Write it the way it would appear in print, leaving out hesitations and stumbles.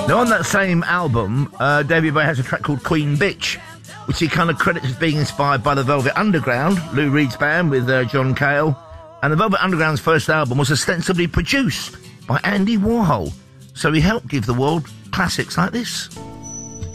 Now, on that same album, David Bowie has a track called Queen Bitch, which he kind of credits as being inspired by the Velvet Underground, Lou Reed's band with John Cale. And the Velvet Underground's first album was ostensibly produced by Andy Warhol. So he helped give the world classics like this.